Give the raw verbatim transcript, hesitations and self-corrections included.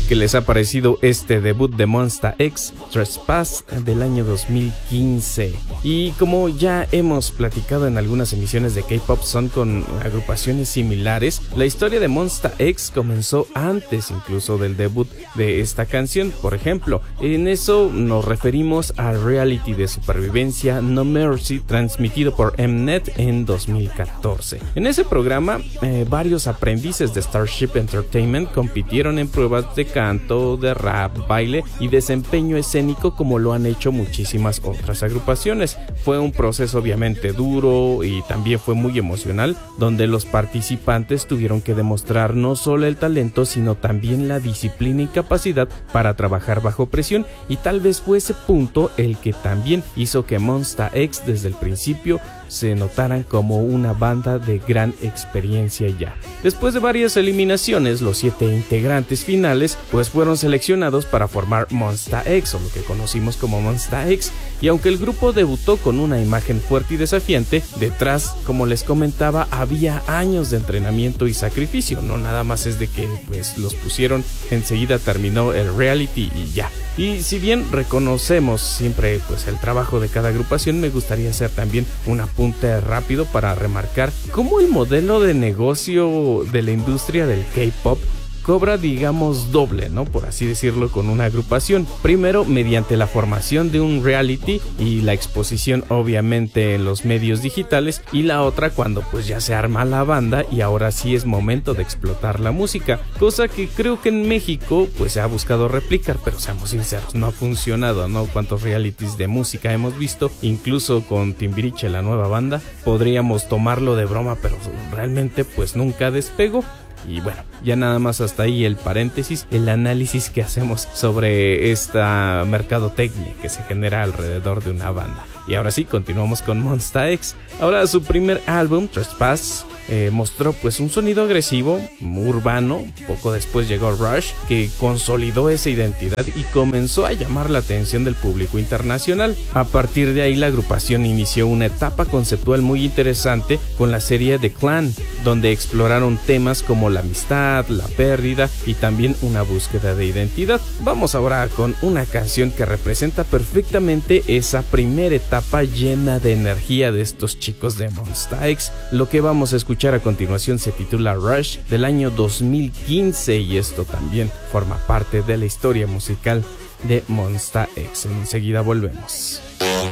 qué les ha parecido este debut de Monsta X, Trespass, del año dos mil quince. Y como ya hemos platicado en algunas emisiones de K-Pop Son con agrupaciones similares, la historia de Monsta X comenzó antes incluso del debut de esta canción. Por ejemplo, en eso nos referimos al reality de supervivencia No Mercy, transmitido por Mnet en dos mil catorce. En ese programa, eh, varios aprendices de Starship Entertainment compitieron en pruebas de canto, de rap, baile y desempeño escénico, como lo han hecho muchísimas otras agrupaciones. Fue un proceso obviamente duro y también fue muy emocional, donde los participantes tuvieron que demostrar no solo el talento, sino también la disciplina y capacidad para trabajar bajo presión, y tal vez fue ese punto el que también hizo que Monsta X desde el principio se notaran como una banda de gran experiencia ya. Después de varias eliminaciones, los siete integrantes finales pues fueron seleccionados para formar Monsta X, o lo que conocimos como Monsta X, y aunque el grupo debutó con una imagen fuerte y desafiante, detrás, como les comentaba, había años de entrenamiento y sacrificio. No nada más es de que pues los pusieron, enseguida terminó el reality y ya. Y si bien reconocemos siempre pues el trabajo de cada agrupación, me gustaría hacer también un apunte rápido para remarcar cómo el modelo de negocio de la industria del K-pop cobra, digamos, doble, ¿no? Por así decirlo, con una agrupación. Primero, mediante la formación de un reality y la exposición, obviamente, en los medios digitales, y la otra cuando pues ya se arma la banda y ahora sí es momento de explotar la música, cosa que creo que en México pues se ha buscado replicar, pero seamos sinceros, no ha funcionado, ¿no? Cuántos realities de música hemos visto, incluso con Timbiriche, la nueva banda, podríamos tomarlo de broma, pero realmente pues nunca despegó. Y bueno, ya nada más hasta ahí el paréntesis, el análisis que hacemos sobre esta mercadotecnia que se genera alrededor de una banda. Y ahora sí, continuamos con Monsta X. Ahora su primer álbum, Trespass, eh, mostró pues un sonido agresivo, urbano. Poco después llegó Rush, que consolidó esa identidad y comenzó a llamar la atención del público internacional. A partir de ahí la agrupación inició una etapa conceptual muy interesante con la serie The Clan, donde exploraron temas como la amistad, la pérdida y también una búsqueda de identidad. Vamos ahora con una canción que representa perfectamente esa primera etapa llena de energía de estos chicos de Monsta X. Lo que vamos a escuchar a continuación se titula Rush, del año dos mil quince, y esto también forma parte de la historia musical de Monsta X. Enseguida volvemos.